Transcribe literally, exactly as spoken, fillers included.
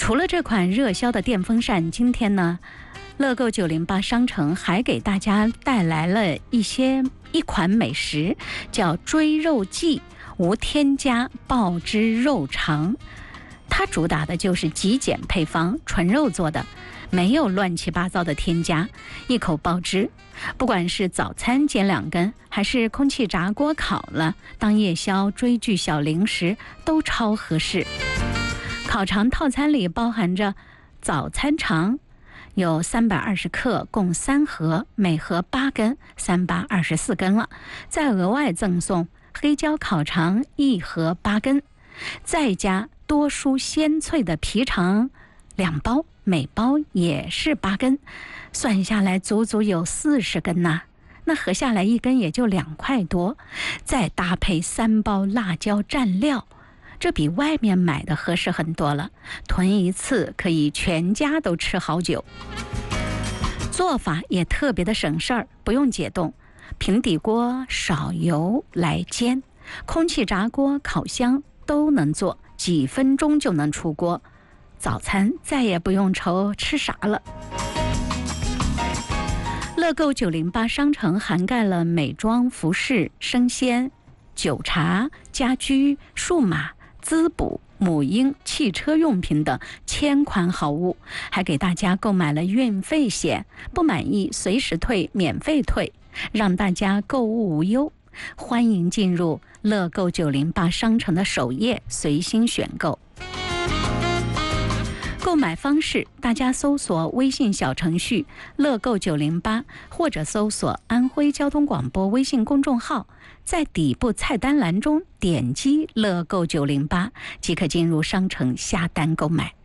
除了这款热销的电风扇，今天呢，乐购九零八商城还给大家带来了一些一款美食，叫追肉记无添加爆汁肉肠。它主打的就是极简配方，纯肉做的，没有乱七八糟的添加，一口爆汁。不管是早餐煎两根，还是空气炸锅烤了，当夜宵、追剧小零食都超合适。烤肠套餐里包含着早餐肠，有三百二十克，共三盒，每盒八根，三八二十四根了。再额外赠送黑椒烤肠一盒八根，再加多酥鲜脆的皮肠两包，每包也是八根，算下来足足有四十根呐、啊。那合下来一根也就两块多，再搭配三包辣椒蘸料。这比外面买的合适很多了，囤一次可以全家都吃好久。做法也特别的省事儿，不用解冻，平底锅少油来煎，空气炸锅、烤箱都能做，几分钟就能出锅。早餐再也不用愁吃啥了。乐购九零八商城涵盖了美妆、服饰、生鲜、酒茶、家居、数码、滋补、母婴、汽车用品等千款好物，还给大家购买了运费险，不满意随时退，免费退，让大家购物无忧。欢迎进入乐购九零八商城的首页，随心选购。购买方式，大家搜索微信小程序乐购九零八，或者搜索安徽交通广播微信公众号，在底部菜单栏中点击乐购九零八，即可进入商城下单购买。